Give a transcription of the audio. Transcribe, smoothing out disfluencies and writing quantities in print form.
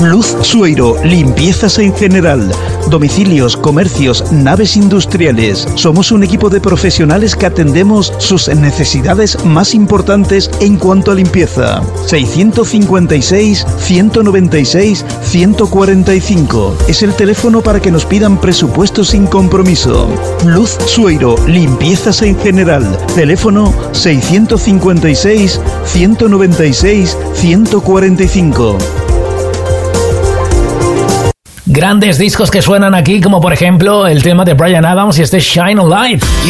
Luz Sueiro, limpiezas en general, domicilios, comercios, naves industriales. Somos un equipo de profesionales que atendemos sus necesidades más importantes en cuanto a limpieza. 656 196 145 es el teléfono para que nos pidan presupuestos sin compromiso. Luz Sueiro, limpiezas en general. Teléfono 656 196 145. Grandes discos que suenan aquí, como por ejemplo el tema de Bryan Adams y este Shine a Light.